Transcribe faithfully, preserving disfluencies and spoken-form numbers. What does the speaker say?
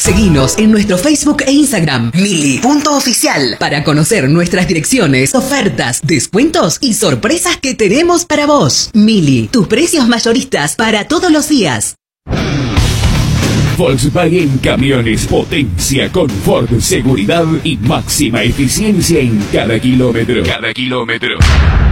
Seguinos en nuestro Facebook e Instagram, mili punto oficial, para conocer nuestras direcciones, ofertas, descuentos y sorpresas que tenemos para vos. Mili, tus precios mayoristas para todos los días. Volkswagen Camiones, potencia, confort, seguridad y máxima eficiencia en cada kilómetro. Cada kilómetro.